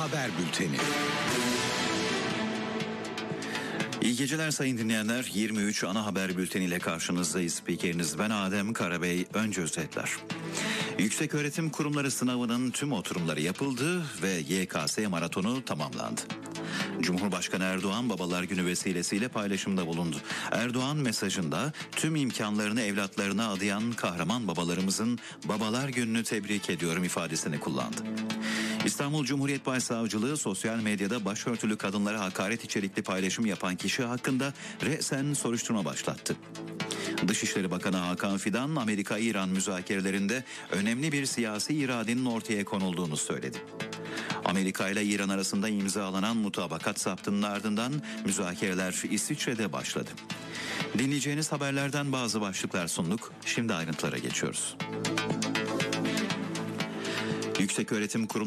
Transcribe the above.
haber bülteni. İyi geceler sayın dinleyenler. 23 ana haber bülteniyle karşınızdayız. Spikeriniz ben Adem Karabey. Önce özetler. Yükseköğretim Kurumları sınavının tüm oturumları yapıldı ve YKS maratonu tamamlandı. Cumhurbaşkanı Erdoğan Babalar Günü vesilesiyle paylaşımda bulundu. Erdoğan mesajında tüm imkanlarını evlatlarına adayan kahraman babalarımızın Babalar Günü'nü tebrik ediyorum ifadesini kullandı. İstanbul Cumhuriyet Başsavcılığı sosyal medyada başörtülü kadınlara hakaret içerikli paylaşım yapan kişi hakkında resen soruşturma başlattı. Dışişleri Bakanı Hakan Fidan, Amerika-İran müzakerelerinde önemli bir siyasi iradenin ortaya konulduğunu söyledi. Amerika ile İran arasında imzalanan mutabakat saptının ardından müzakereler İsviçre'de başladı. Dinleyeceğiniz haberlerden bazı başlıklar sunduk. Şimdi ayrıntılara geçiyoruz. Yükseköğretim Kurumları